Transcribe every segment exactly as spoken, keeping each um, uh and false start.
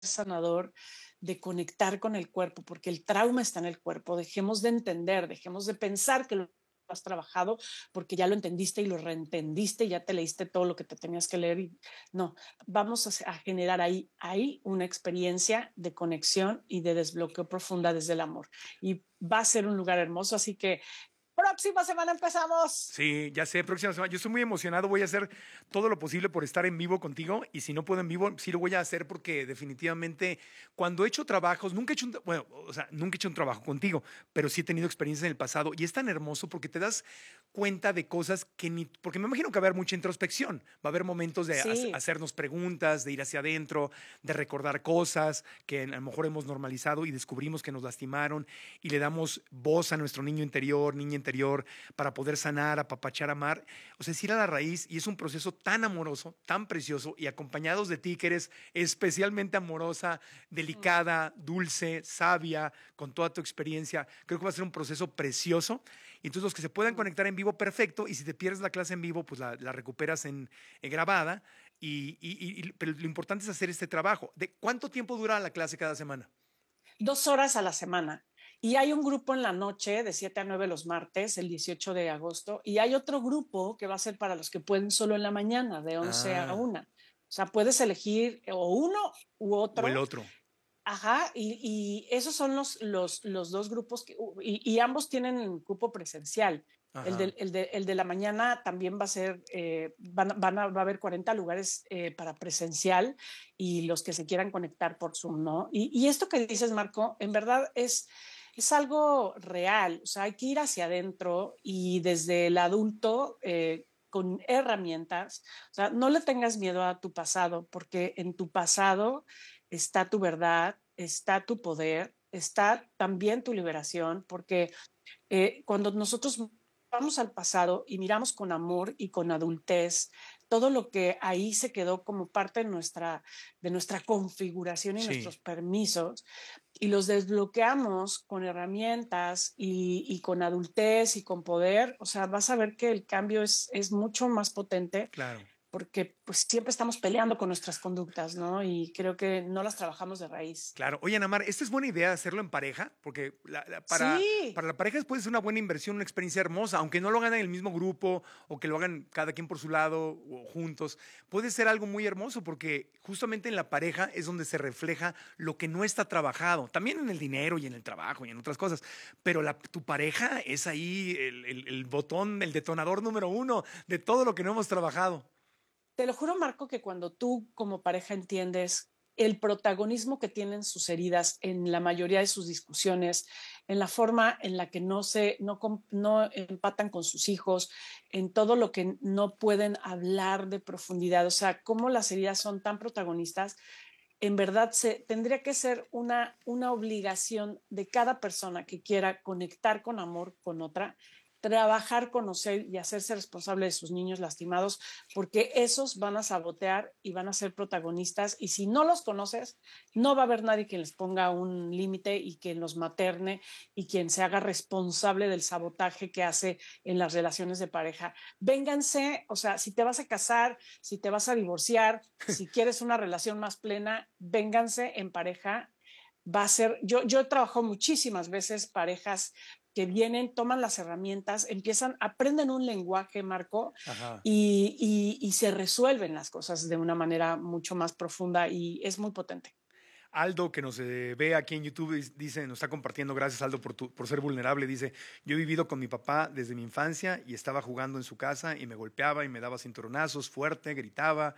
sanador de conectar con el cuerpo, porque el trauma está en el cuerpo. Dejemos de entender, dejemos de pensar que lo has trabajado porque ya lo entendiste y lo reentendiste y ya te leíste todo lo que te tenías que leer. Y, no, vamos a, a generar ahí, ahí una experiencia de conexión y de desbloqueo profunda desde el amor. Y va a ser un lugar hermoso, así que próxima semana empezamos. Sí, ya sé, próxima semana. Yo estoy muy emocionado, voy a hacer todo lo posible por estar en vivo contigo y si no puedo en vivo, sí lo voy a hacer porque definitivamente cuando he hecho trabajos, nunca he hecho un, bueno, o sea, nunca he hecho un trabajo contigo, pero sí he tenido experiencias en el pasado y es tan hermoso porque te das cuenta de cosas que ni, porque me imagino que va a haber mucha introspección, va a haber momentos de ha- Sí, hacernos preguntas, de ir hacia adentro, de recordar cosas que a lo mejor hemos normalizado y descubrimos que nos lastimaron y le damos voz a nuestro niño interior, niña interior para poder sanar, apapachar, amar. O sea, es ir a la raíz y es un proceso tan amoroso, tan precioso y acompañados de ti que eres especialmente amorosa, delicada, dulce, sabia, con toda tu experiencia. Creo que va a ser un proceso precioso. Y entonces los que se puedan conectar en vivo, perfecto. Y si te pierdes la clase en vivo, pues la, la recuperas en, en grabada. Y, y, y, pero lo importante es hacer este trabajo. ¿De cuánto tiempo dura la clase cada semana? dos horas a la semana. Y hay un grupo en la noche de siete a nueve los martes, el dieciocho de agosto, y hay otro grupo que va a ser para los que pueden solo en la mañana, de once a Ah, una. O sea, puedes elegir o uno u o el otro. otro. Ajá, y, y esos son los, los, los dos grupos que, y, y ambos tienen cupo presencial. El de, Ajá. el, de, el de la mañana también va a ser, eh, van, van a, va a haber cuarenta lugares eh, para presencial y los que se quieran conectar por Zoom, ¿no? Y, y esto que dices, Marco, en verdad es, es algo real. O sea, hay que ir hacia adentro y desde el adulto, eh, con herramientas, o sea, no le tengas miedo a tu pasado, porque en tu pasado está tu verdad, está tu poder, está también tu liberación, porque eh, cuando nosotros vamos al pasado y miramos con amor y con adultez todo lo que ahí se quedó como parte de nuestra, de nuestra configuración y Sí. nuestros permisos, y los desbloqueamos con herramientas y, y con adultez y con poder, o sea, vas a ver que el cambio es, es mucho más potente Claro. porque pues siempre estamos peleando con nuestras conductas, ¿no? Y creo que no las trabajamos de raíz. Claro. Oye, Anamar, esta es buena idea hacerlo en pareja, porque la- la- para, Sí, para la pareja puede ser una buena inversión, una experiencia hermosa, aunque no lo hagan en el mismo grupo o que lo hagan cada quien por su lado o juntos. Puede ser algo muy hermoso porque justamente en la pareja es donde se refleja lo que no está trabajado, también en el dinero y en el trabajo y en otras cosas, pero la, tu pareja es ahí el, el el botón, el detonador número uno de todo lo que no hemos trabajado. te lo juro, Marco, que cuando tú como pareja entiendes el protagonismo que tienen sus heridas en la mayoría de sus discusiones, en la forma en la que no se no, no empatan con sus hijos, en todo lo que no pueden hablar de profundidad, o sea, cómo las heridas son tan protagonistas, en verdad se, tendría que ser una, una obligación de cada persona que quiera conectar con amor con otra, trabajar, conocer y hacerse responsable de sus niños lastimados, porque esos van a sabotear y van a ser protagonistas. Y si no los conoces, no va a haber nadie que les ponga un límite y quien los materne y quien se haga responsable del sabotaje que hace en las relaciones de pareja. Vénganse, o sea, si te vas a casar, si te vas a divorciar, si quieres una relación más plena, vénganse en pareja. Va a ser, yo, yo he trabajado muchísimas veces parejas que vienen, toman las herramientas, empiezan, aprenden un lenguaje, Marco, Ajá. y, y, y se resuelven las cosas de una manera mucho más profunda y es muy potente. Aldo, que nos eh, ve aquí en YouTube, dice, nos está compartiendo, gracias Aldo por, tu- por ser vulnerable, dice, yo he vivido con mi papá desde mi infancia y estaba jugando en su casa y me golpeaba y me daba cinturonazos fuerte, gritaba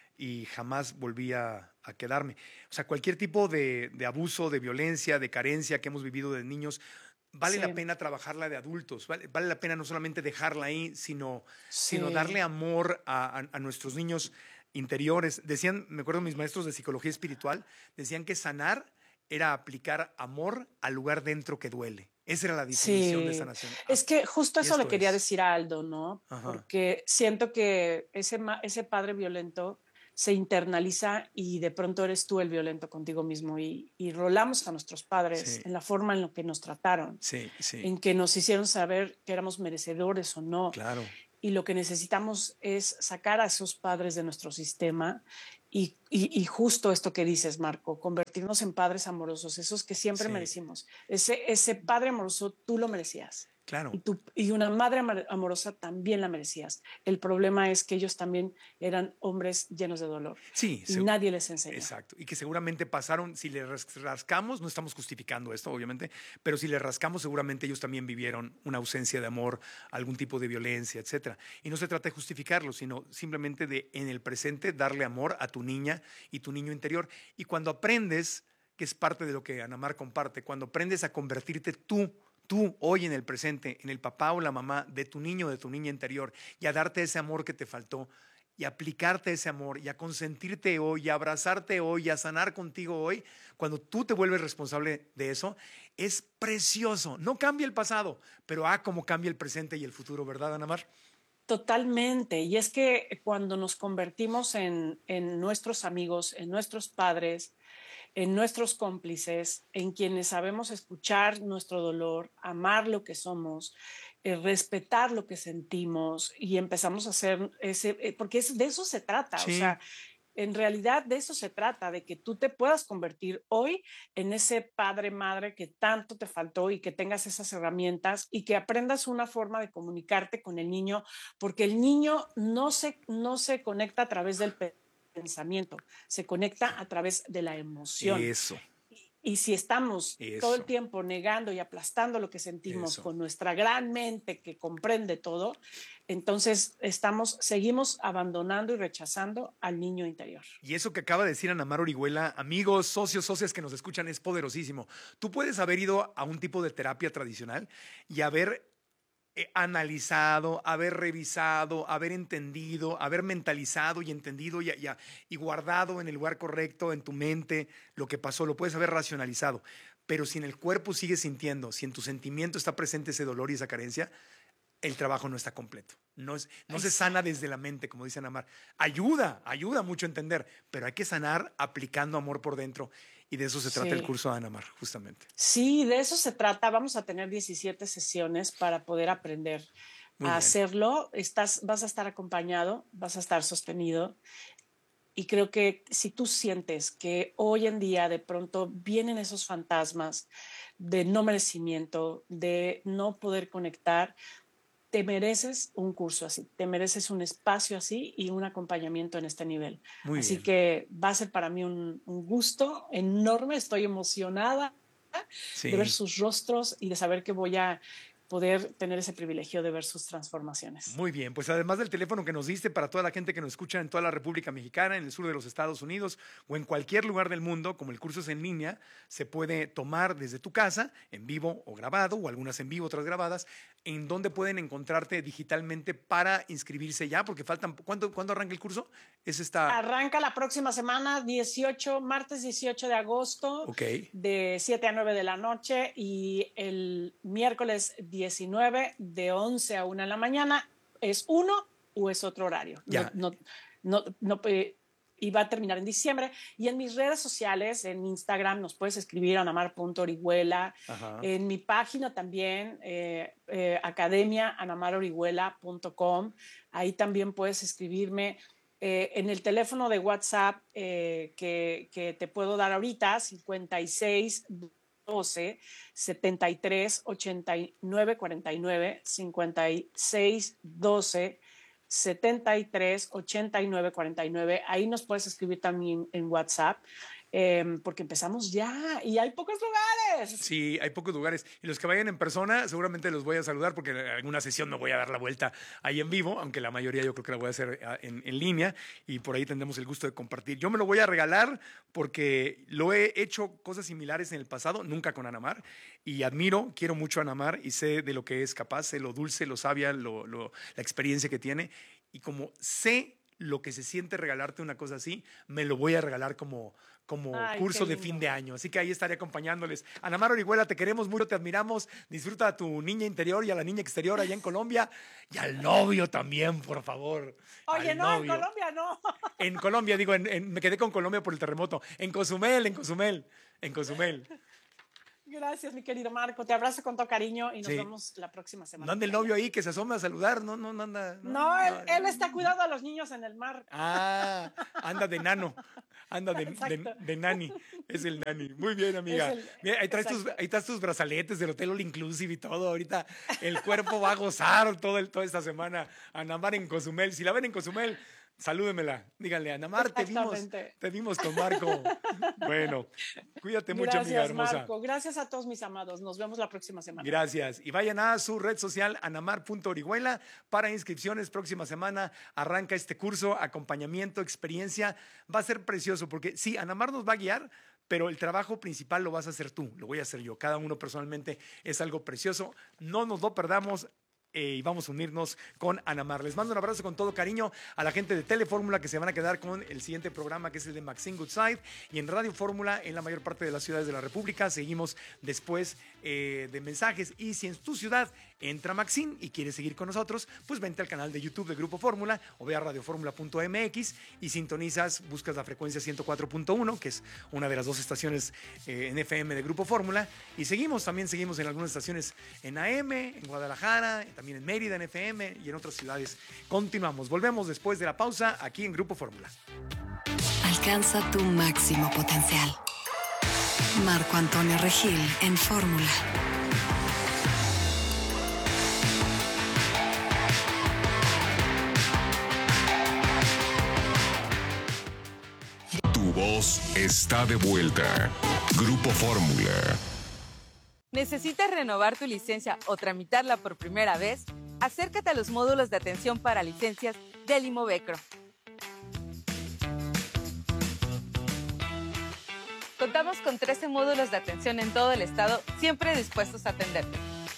y jamás volvía a quedarme. O sea, cualquier tipo de, de abuso, de violencia, de carencia que hemos vivido de niños, vale la Sí, pena trabajarla de adultos, vale, vale la pena no solamente dejarla ahí, sino, sino darle sí. amor a, a- a nuestros niños interiores. Decían, me acuerdo mis maestros de psicología espiritual, decían que sanar era aplicar amor al lugar dentro que duele. Esa era la definición de Sí, sanación. Ah, es que justo y eso le esto quería es. decir a Aldo, ¿no? Ajá. Porque siento que ese, ma- ese padre violento se internaliza y de pronto eres tú el violento contigo mismo y, y rolamos a nuestros padres Sí, en la forma en la que nos trataron, sí, sí, en que nos hicieron saber que éramos merecedores o no. claro. Y lo que necesitamos es sacar a esos padres de nuestro sistema Y, y, y justo esto que dices, Marco, convertirnos en padres amorosos, esos que siempre Sí, merecimos. Ese, ese padre amoroso tú lo merecías. claro. Y, tú, y una madre amorosa también la merecías. El problema es que ellos también eran hombres llenos de dolor Sí, y se- nadie les enseñó. exacto. Y que seguramente pasaron, si le ras- rascamos, no estamos justificando esto, obviamente, pero si le rascamos, seguramente ellos también vivieron una ausencia de amor, algún tipo de violencia, etcétera. Y no se trata de justificarlo, sino simplemente de en el presente darle amor a tu niña y tu niño interior. Y cuando aprendes, que es parte de lo que Ana Mar comparte, cuando aprendes a convertirte tú, tú hoy en el presente, en el papá o la mamá de tu niño o de tu niña interior y a darte ese amor que te faltó, y aplicarte ese amor y a consentirte hoy y a abrazarte hoy y a sanar contigo hoy, cuando tú te vuelves responsable de eso, es precioso. No cambia el pasado, pero ah, cómo cambia el presente y el futuro, ¿verdad, Ana Mar? Totalmente. Y es que cuando nos convertimos en, en nuestros amigos, en nuestros padres, en nuestros cómplices, en quienes sabemos escuchar nuestro dolor, amar lo que somos, eh, respetar lo que sentimos y empezamos a hacer ese, eh, porque es, de eso se trata, o Sí, sea, en realidad de eso se trata, de que tú te puedas convertir hoy en ese padre, madre que tanto te faltó y que tengas esas herramientas y que aprendas una forma de comunicarte con el niño, porque el niño no se, no se conecta a través del pensamiento, se conecta a través de la emoción. eso, Y, y si estamos todo el eso, tiempo negando y aplastando lo que sentimos eso. con nuestra gran mente que comprende todo, entonces estamos, seguimos abandonando y rechazando al niño interior. Y eso que acaba de decir Ana Mar Orihuela, amigos, socios, socias que nos escuchan, es poderosísimo. Tú puedes haber ido a un tipo de terapia tradicional y haber eh, analizado, haber revisado, haber entendido, haber mentalizado y entendido y, y, y guardado en el lugar correcto en tu mente lo que pasó, lo puedes haber racionalizado. Pero si en el cuerpo sigues sintiendo, si en tu sentimiento está presente ese dolor y esa carencia, el trabajo no está completo. No, es, no se sana desde la mente, como dice Ana Mar. Ayuda, ayuda mucho a entender, pero hay que sanar aplicando amor por dentro. Y de eso se trata el Sí. curso de Ana Mar, justamente. Sí, de eso se trata. Vamos a tener diecisiete sesiones para poder aprender Muy a bien. hacerlo. Estás, vas a estar acompañado, vas a estar sostenido. Y creo que si tú sientes que hoy en día de pronto vienen esos fantasmas de no merecimiento, de no poder conectar, te mereces un curso así, te mereces un espacio así y un acompañamiento en este nivel. Muy Así bien. que va a ser para mí un, un gusto enorme, estoy emocionada de ver Sí. sus rostros y de saber que voy a poder tener ese privilegio de ver sus transformaciones. Muy bien, pues además del teléfono que nos diste para toda la gente que nos escucha en toda la República Mexicana, en el sur de los Estados Unidos o en cualquier lugar del mundo, como el curso es en línea, se puede tomar desde tu casa, en vivo o grabado, o algunas en vivo, otras grabadas, en donde pueden encontrarte digitalmente para inscribirse ya, porque faltan, ¿cuándo, ¿cuándo arranca el curso? Es esta, Arranca la próxima semana, dieciocho, martes dieciocho de agosto, ok, de siete a nueve de la noche y el miércoles diecinueve de once a una de la mañana. ¿Es uno o es otro horario? No, ya, no, no, no eh, y va a terminar en diciembre. Y en mis redes sociales, en Instagram, nos puedes escribir a anamar punto orihuela. ajá, En mi página también, eh, eh, academia anamar orihuela punto com. Ahí también puedes escribirme. Eh, en el teléfono de WhatsApp eh, que, que te puedo dar ahorita, cincuenta y seis doce setenta y tres ochenta y nueve cuarenta y nueve, cincuenta y seis doce setenta y tres ochenta y nueve cuarenta y nueve. Ahí nos puedes escribir también en WhatsApp, eh, porque empezamos ya y hay pocos lugares. sí, hay pocos lugares. Y los que vayan en persona, seguramente los voy a saludar porque en alguna sesión me voy a dar la vuelta ahí en vivo, aunque la mayoría yo creo que la voy a hacer en, en línea y por ahí tendremos el gusto de compartir. Yo me lo voy a regalar porque lo he hecho cosas similares en el pasado, nunca con Ana Mar, y admiro, quiero mucho a Ana Mar y sé de lo que es capaz, sé lo dulce, lo sabia, lo, lo, la experiencia que tiene. Y como sé lo que se siente regalarte una cosa así, me lo voy a regalar como, como Ay, qué curso de fin lindo. de año. Así que ahí estaré acompañándoles. Ana Mar Orihuela, te queremos mucho, te admiramos. Disfruta a tu niña interior y a la niña exterior allá en Colombia. Y al novio también, por favor. Oye, Al no, en novio. Colombia no. En Colombia, digo, en, en, me quedé con Colombia por el terremoto. En Cozumel, en Cozumel, en Cozumel. Gracias, mi querido Marco. Te abrazo con todo cariño y nos Sí. vemos la próxima semana. No anda el novio ahí que se asome a saludar, no, no, no anda. No, no él, no, él está cuidando a los niños en el mar. Ah, anda de nano, anda de, de, de nani, es el nani. Muy bien, amiga. El, Mira, ahí, traes tus, ahí estás tus brazaletes del Hotel All Inclusive y todo. Ahorita el cuerpo va a gozar todo el, toda esta semana. Ana Mar en Cozumel. Si la ven en Cozumel, salúdemela. Díganle, Ana Mar, te vimos, te vimos con Marco. Bueno, cuídate mucho, Gracias, amiga hermosa. Marco. Gracias a todos mis amados. Nos vemos la próxima semana. Gracias. Y vayan a su red social, anamar punto orihuela, para inscripciones. Próxima semana arranca este curso, acompañamiento, experiencia. Va a ser precioso porque sí, Anamar nos va a guiar, pero el trabajo principal lo vas a hacer tú, lo voy a hacer yo. Cada uno personalmente es algo precioso. No nos lo perdamos. Eh, y vamos a unirnos con Anamar. Les mando un abrazo con todo cariño a la gente de Telefórmula que se van a quedar con el siguiente programa, que es el de Maxine Goodside, y en Radio Fórmula en la mayor parte de las ciudades de la República. Seguimos después eh, de mensajes, y si en tu ciudad entra Maxine y quieres seguir con nosotros, pues vente al canal de YouTube de Grupo Fórmula o ve a radio fórmula punto m x y sintonizas, buscas la frecuencia ciento cuatro punto uno, que es una de las dos estaciones eh, en F M de Grupo Fórmula, y seguimos, también seguimos en algunas estaciones en A M, en Guadalajara, también en Mérida, en F M y en otras ciudades. Continuamos, volvemos después de la pausa aquí en Grupo Fórmula. Alcanza tu máximo potencial. Marco Antonio Regil en Fórmula. Tu voz está de vuelta. Grupo Fórmula. ¿Necesitas renovar tu licencia o tramitarla por primera vez? Acércate a los módulos de atención para licencias del Imovecro. Contamos con trece módulos de atención en todo el estado, siempre dispuestos a atenderte.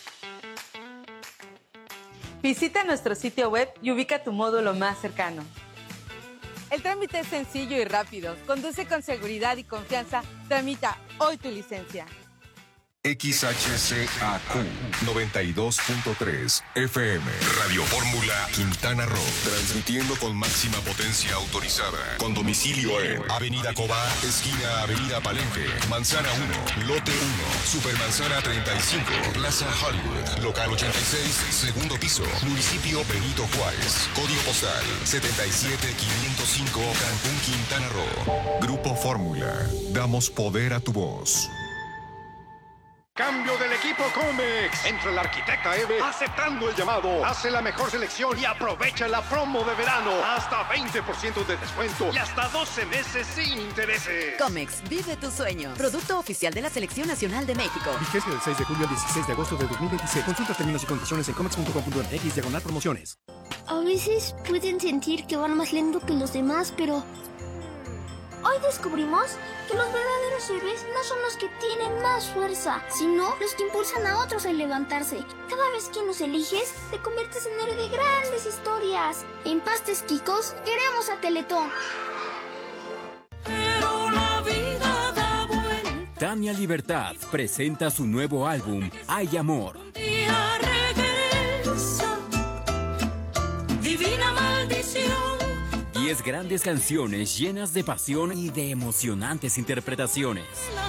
Visita nuestro sitio web y ubica tu módulo más cercano. El trámite es sencillo y rápido. Conduce con seguridad y confianza. Tramita hoy tu licencia. X H C A Q noventa y dos punto tres F M Radio Fórmula Quintana Roo, transmitiendo con máxima potencia autorizada, con domicilio en Avenida Cobá, esquina Avenida Palenque, Manzana uno, Lote uno, Supermanzana treinta y cinco, Plaza Hollywood, Local ochenta y seis, segundo piso, Municipio Benito Juárez, Código postal setenta y siete quinientos cinco, Cancún, Quintana Roo. Grupo Fórmula, damos poder a tu voz. Cambio del equipo Comex. Entra el arquitecta Eve aceptando el llamado. Hace la mejor selección y aprovecha la promo de verano. Hasta veinte por ciento de descuento y hasta doce meses sin intereses. Comex, vive tu sueño. Producto oficial de la Selección Nacional de México. Vigencia del seis de julio al dieciséis de agosto de dos mil veintiséis. Consulta términos y condiciones en comex punto com punto m x diagonal promociones. A veces pueden sentir que van más lento que los demás, pero hoy descubrimos que los verdaderos héroes no son los que tienen más fuerza, sino los que impulsan a otros a levantarse. Cada vez que nos eliges, te conviertes en héroe de grandes historias. En Pastes Quicos, queremos a Teletón. Pero la vida da vuelta. Tania Libertad presenta su nuevo álbum, Hay Amor. Día regresa, divina maldición. Diez grandes canciones llenas de pasión y de emocionantes interpretaciones.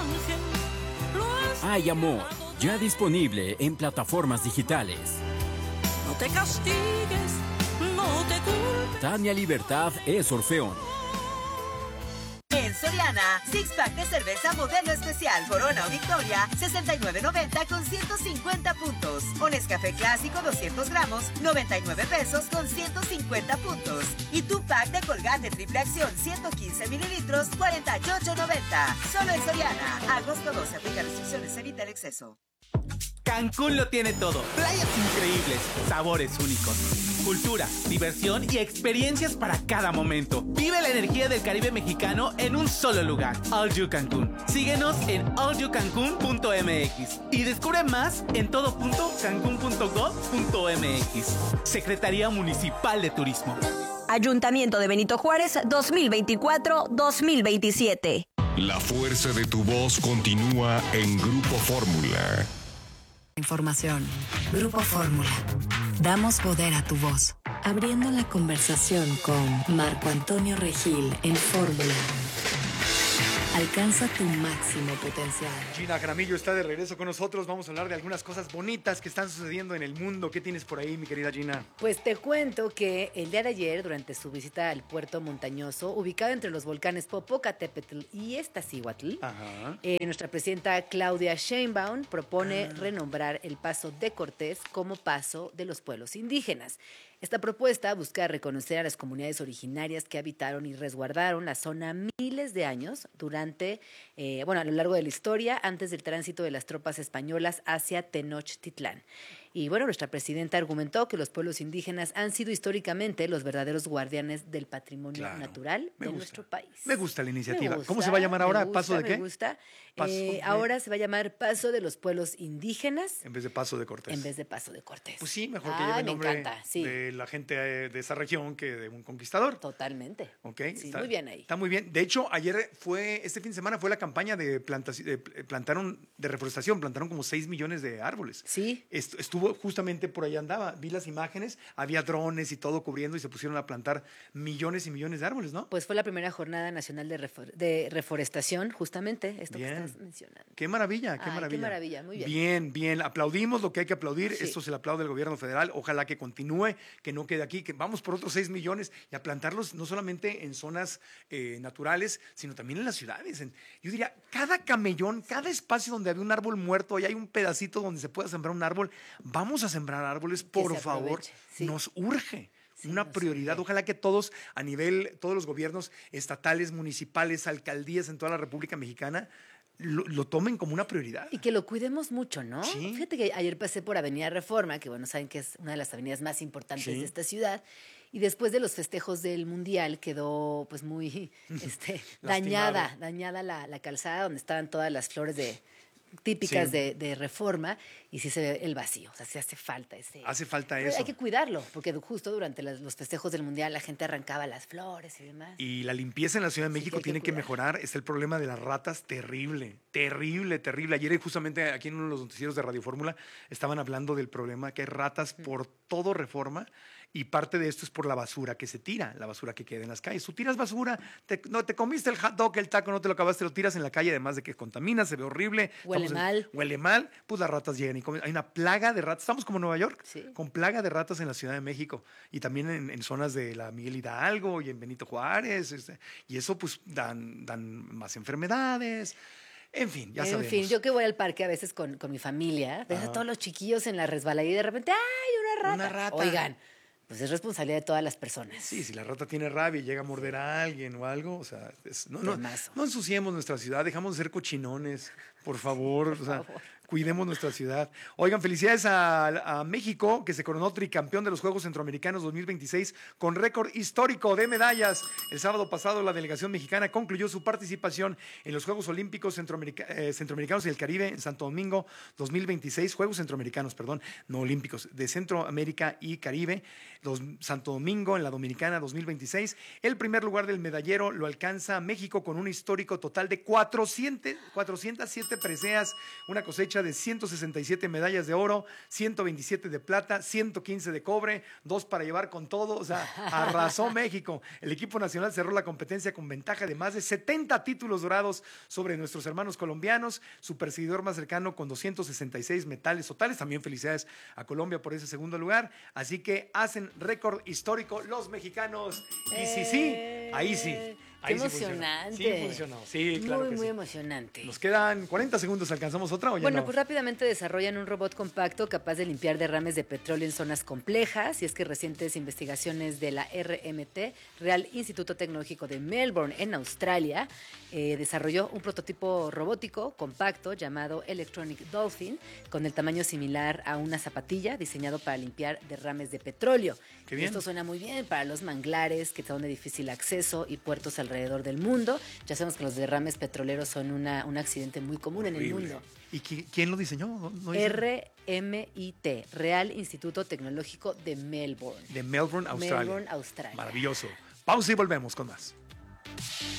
Hay Amor, ya disponible en plataformas digitales. No te castigues, no te culpes. Tania Libertad es Orfeón. En Soriana, six pack de cerveza modelo especial Corona o Victoria, sesenta y nueve noventa con ciento cincuenta puntos. O Nescafé clásico doscientos gramos, noventa y nueve pesos con ciento cincuenta puntos. Y tu pack de Colgate triple acción ciento quince mililitros, cuarenta y ocho noventa. Solo en Soriana. Agosto doce, aplica restricciones, evita el exceso. Cancún lo tiene todo. Playas increíbles, sabores únicos, cultura, diversión y experiencias para cada momento. Vive la energía del Caribe mexicano en un solo lugar. All You Cancún. Síguenos en all you cancún punto m x y descubre más en todo punto cancún punto gov punto m x. Secretaría Municipal de Turismo. Ayuntamiento de Benito Juárez dos mil veinticuatro dos mil veintisiete. La fuerza de tu voz continúa en Grupo Fórmula. Información. Grupo Fórmula. Damos poder a tu voz. Abriendo la conversación con Marco Antonio Regil en Fórmula. Alcanza tu máximo potencial. Gina Jaramillo está de regreso con nosotros. Vamos a hablar de algunas cosas bonitas que están sucediendo en el mundo. ¿Qué tienes por ahí, mi querida Gina? Pues te cuento que el día de ayer, durante su visita al puerto montañoso, ubicado entre los volcanes Popocatépetl y Iztaccíhuatl, eh, nuestra presidenta Claudia Sheinbaum propone ah. renombrar el Paso de Cortés como Paso de los Pueblos Indígenas. Esta propuesta busca reconocer a las comunidades originarias que habitaron y resguardaron la zona miles de años durante, eh, bueno, a lo largo de la historia, antes del tránsito de las tropas españolas hacia Tenochtitlán. Y bueno, nuestra presidenta argumentó que los pueblos indígenas han sido históricamente los verdaderos guardianes del patrimonio claro, natural de gusta. nuestro país. Me gusta la iniciativa. Gusta, ¿Cómo se va a llamar ahora? Gusta, ¿Paso de qué? Me gusta. Eh, ahora se va a llamar Paso de los Pueblos Indígenas. En vez de Paso de Cortés. En vez de Paso de Cortés. Pues sí, mejor que ah, lleve el nombre me encanta, sí. de la gente de esa región que de un conquistador. Totalmente. Ok. Sí, está, muy bien ahí. Está muy bien. De hecho, ayer fue, este fin de semana fue la campaña de, plantaci- de plantaron, de reforestación, plantaron como seis millones de árboles. Sí. Est- estuvo justamente por ahí andaba, vi las imágenes, había drones y todo cubriendo y se pusieron a plantar millones y millones de árboles, ¿no? Pues fue la primera jornada nacional de, refor- de reforestación, justamente, esto bien. que estás mencionando. Qué maravilla, qué Ay, maravilla. Qué maravilla, muy bien. Bien, bien, aplaudimos lo que hay que aplaudir, sí. esto se le aplaude al gobierno federal, ojalá que continúe, que no quede aquí, que vamos por otros seis millones y a plantarlos no solamente en zonas eh, naturales, sino también en las ciudades. En, yo diría, cada camellón, cada espacio donde había un árbol muerto y hay un pedacito donde se pueda sembrar un árbol, vamos a sembrar árboles, por favor, sí. nos urge. Sí, una prioridad. Sé. Ojalá que todos, a nivel, todos los gobiernos estatales, municipales, alcaldías en toda la República Mexicana, lo, lo tomen como una prioridad. Y que lo cuidemos mucho, ¿no? Sí. Fíjate que ayer pasé por Avenida Reforma, que bueno, saben que es una de las avenidas más importantes sí. de esta ciudad, y después de los festejos del Mundial quedó pues muy este, dañada, dañada la, la calzada donde estaban todas las flores de... típicas sí. de, de Reforma y sí se ve el vacío, o sea, sí hace falta ese... Hace falta Pero eso. Hay que cuidarlo, porque justo durante las, los festejos del Mundial la gente arrancaba las flores y demás. Y la limpieza en la Ciudad de México sí, que tiene que, que mejorar. Es el problema de las ratas terrible, terrible, terrible. Ayer justamente aquí en uno de los noticieros de Radio Fórmula estaban hablando del problema que hay ratas mm. por todo Reforma. Y parte de esto es por la basura que se tira, la basura que queda en las calles. Tú tiras basura, te, no, te comiste el hot dog, el taco, no te lo acabaste, lo tiras en la calle, además de que contamina, se ve horrible. Huele en, mal. Huele mal, pues las ratas llegan y comen. Hay una plaga de ratas. Estamos como en Nueva York, sí. con plaga de ratas en la Ciudad de México. Y también en, en zonas de la Miguel Hidalgo y en Benito Juárez. Este, y eso pues dan, dan más enfermedades. En fin, ya en sabemos. En fin, yo que voy al parque a veces con, con mi familia, ves a todos los chiquillos en la resbaladilla y de repente, ¡ay, una rata! Una rata. Oigan, pues es responsabilidad de todas las personas. Sí, si la rata tiene rabia y llega a morder a alguien o algo, o sea, es, no, no, no ensuciemos nuestra ciudad, dejamos de ser cochinones, por favor, por o sea, favor. Cuidemos nuestra ciudad. Oigan, felicidades a, a México, que se coronó tricampeón de los Juegos Centroamericanos dos mil veintiséis con récord histórico de medallas. El sábado pasado, la delegación mexicana concluyó su participación en los Juegos Olímpicos Centroamerica, eh, Centroamericanos y el Caribe en Santo Domingo dos mil veintiséis, Juegos Centroamericanos, perdón, no olímpicos, de Centroamérica y Caribe, los, Santo Domingo en la Dominicana dos mil veintiséis. El primer lugar del medallero lo alcanza México con un histórico total de cuatrocientas, cuatrocientas siete preseas, una cosecha de ciento sesenta y siete medallas de oro, ciento veintisiete de plata, ciento quince de cobre, dos para llevar con todo, o sea, arrasó México. El equipo nacional cerró la competencia con ventaja de más de setenta títulos dorados sobre nuestros hermanos colombianos, su perseguidor más cercano con doscientos sesenta y seis metales totales. También felicidades a Colombia por ese segundo lugar, así que hacen récord histórico los mexicanos. Y sí, sí, ahí sí. Qué Ahí emocionante. Sí funcionó. Sí, funcionó. Sí, claro muy, que muy sí. emocionante. Nos quedan cuarenta segundos. ¿Alcanzamos otra o ya Bueno, no? pues rápidamente desarrollan un robot compacto capaz de limpiar derrames de petróleo en zonas complejas. Y es que recientes investigaciones de la R M T, Real Instituto Tecnológico de Melbourne, en Australia, eh, desarrolló un prototipo robótico compacto llamado Electronic Dolphin, con el tamaño similar a una zapatilla, diseñado para limpiar derrames de petróleo. Qué bien. Esto suena muy bien para los manglares que son de difícil acceso y puertos alrededor del mundo. Ya sabemos que los derrames petroleros son una, un accidente muy común en el mundo. ¿Y quién lo diseñó? ¿No, no R M I T, Real Instituto Tecnológico de Melbourne. De Melbourne, Australia. Melbourne, Australia. Maravilloso. Pausa y volvemos con más.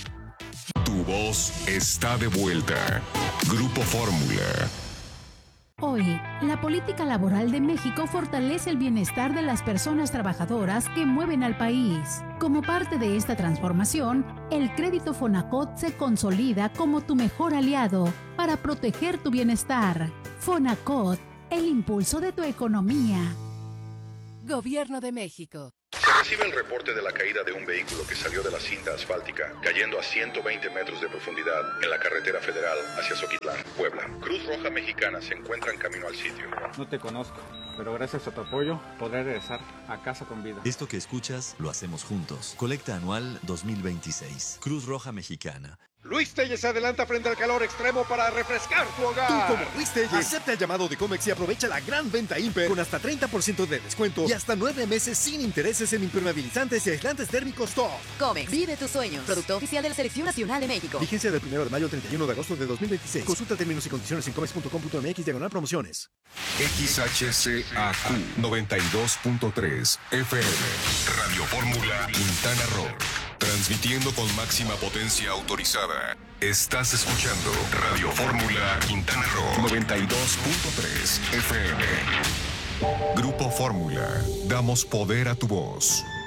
Tu voz está de vuelta. Grupo Fórmula. Hoy, la política laboral de México fortalece el bienestar de las personas trabajadoras que mueven al país. Como parte de esta transformación, el crédito Fonacot se consolida como tu mejor aliado para proteger tu bienestar. Fonacot, el impulso de tu economía. Gobierno de México. Se recibe el reporte de la caída de un vehículo que salió de la cinta asfáltica, cayendo a ciento veinte metros de profundidad en la carretera federal hacia Zoquitlán, Puebla. Cruz Roja Mexicana se encuentra en camino al sitio. No te conozco, pero gracias a tu apoyo podré regresar a casa con vida. Esto que escuchas lo hacemos juntos. Colecta anual dos mil veintiséis. Cruz Roja Mexicana. Luis Telles se adelanta frente al calor extremo para refrescar tu hogar. Tú como Luis Telles, acepta el llamado de Comex y aprovecha la gran venta Imper con hasta treinta por ciento de descuento y hasta nueve meses sin intereses en impermeabilizantes y aislantes térmicos Top. Comex, vive tus sueños. Producto oficial de la Selección Nacional de México. Vigencia del primero de mayo al treinta y uno de agosto de dos mil veintiséis. Consulta términos y condiciones en comex punto com punto m x diagonal promociones. X H C A Q noventa y dos punto tres F M. Radio Fórmula Quintana Roo. Transmitiendo con máxima potencia autorizada. Estás escuchando Radio Fórmula Quintana Roo noventa y dos punto tres F M. Grupo Fórmula. Damos poder a tu voz.